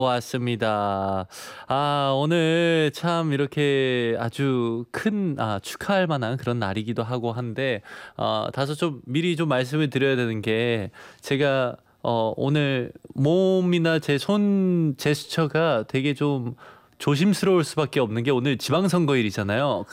왔습니다. 오늘 참 이렇게 아주 큰 축하할 만한 그런 날이기도 하고 한데 다소 좀 미리 좀 말씀을 드려야 되는 게 제가 오늘 몸이나 제 손 제스처가 되게 좀 조심스러울 수밖에 없는 게 오늘 지방선거일이잖아요.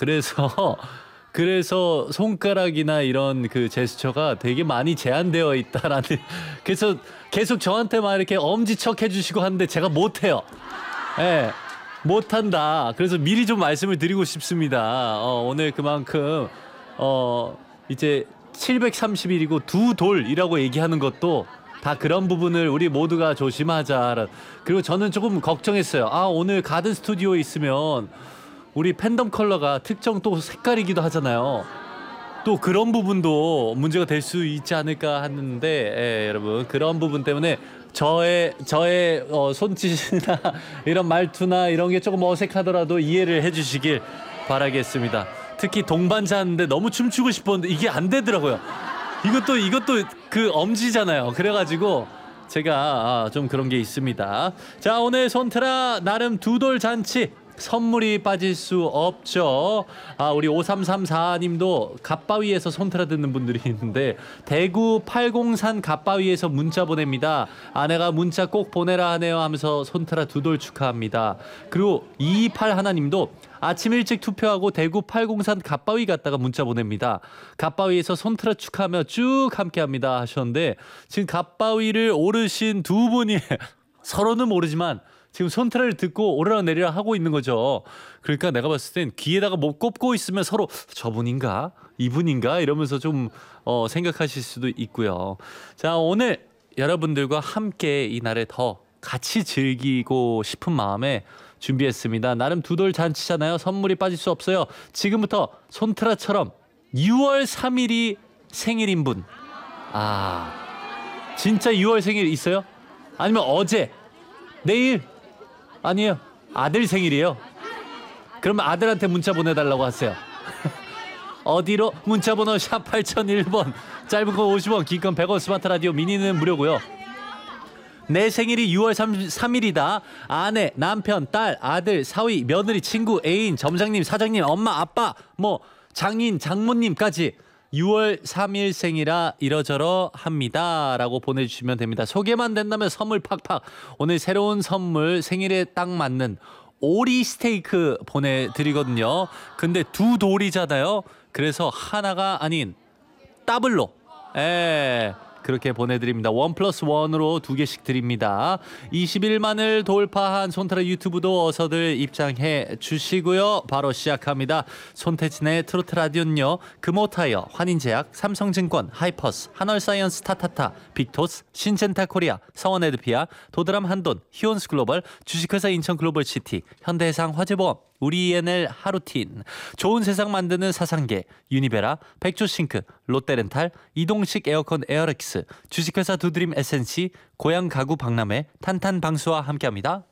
그래서 손가락이나 이런 그 제스처가 되게 많이 제한되어 있다라는 그래서 계속 저한테 막 이렇게 엄지척 해주시고 하는데 제가 못해요. 예, 못한다. 그래서 미리 좀 말씀을 드리고 싶습니다. 오늘 그만큼 이제 730일이고 두 돌이라고 얘기하는 것도 다 그런 부분을 우리 모두가 조심하자. 그리고 저는 조금 걱정했어요. 오늘 가든 스튜디오에 있으면 우리 팬덤 컬러가 특정 또 색깔이기도 하잖아요. 또 그런 부분도 문제가 될 수 있지 않을까 하는데 여러분 그런 부분 때문에 저의 손짓이나 이런 말투나 이런 게 조금 어색하더라도 이해를 해주시길 바라겠습니다. 특히 동반자 하는데 너무 춤추고 싶었는데 이게 안 되더라고요. 이것도 그 엄지잖아요. 그래가지고 제가 좀 그런 게 있습니다. 자, 오늘 손트라 나름 두 돌 잔치 선물이 빠질 수 없죠. 우리 5334님도 갓바위에서 손트라 듣는 분들이 있는데 대구 팔공산 갓바위에서 문자 보냅니다. 아내가 문자 꼭 보내라 하네요 하면서 손트라 두 돌 축하합니다. 그리고 228 하나님도 아침 일찍 투표하고 대구 팔공산 갓바위 갔다가 문자 보냅니다. 갓바위에서 손트라 축하하며 쭉 함께합니다 하셨는데 지금 갓바위를 오르신 두 분이 서로는 모르지만 지금 손트라를 듣고 오르락내리락 하고 있는 거죠. 그러니까 내가 봤을 땐 귀에다가 뭐 꼽고 있으면 서로 저분인가 이분인가 이러면서 좀 생각하실 수도 있고요. 자, 오늘 여러분들과 함께 이 날에 더 같이 즐기고 싶은 마음에 준비했습니다. 나름 두 돌 잔치잖아요. 선물이 빠질 수 없어요. 지금부터 손트라처럼 6월 3일이 생일인 분. 진짜 6월 생일 있어요? 아니면 어제? 내일? 아니에요. 아들 생일이에요. 그러면 아들한테 문자 보내달라고 하세요. 어디로? 문자번호 샵 8001번. 짧은 거 50원, 긴 건 100원, 스마트 라디오 미니는 무료고요. 내 생일이 6월 3일이다. 아내, 남편, 딸, 아들, 사위, 며느리, 친구, 애인, 점장님, 사장님, 엄마, 아빠, 장인, 장모님까지 6월 3일 생이라 이러저러 합니다 라고 보내주시면 됩니다. 소개만 된다면 선물 팍팍. 오늘 새로운 선물 생일에 딱 맞는 오리 스테이크 보내드리거든요. 근데 두 돌이잖아요. 그래서 하나가 아닌 더블로 그렇게 보내드립니다. 1+1으로 2개씩 드립니다. 21만을 돌파한 손트라 유튜브도 어서들 입장해 주시고요. 바로 시작합니다. 손태진의 트로트 라디오는요. 금호타이어, 환인제약, 삼성증권, 하이퍼스, 한월사이언스 타타타, 빅토스, 신젠타 코리아, 성원에드피아, 도드람 한돈, 히온스 글로벌, 주식회사 인천글로벌시티, 현대해상 화재보험, 우리 ENL 하루틴, 좋은 세상 만드는 사상계, 유니베라, 백조싱크, 롯데렌탈, 이동식 에어컨 에어렉스, 주식회사 두드림 에센시, 고향 가구 박람회, 탄탄방수와 함께합니다.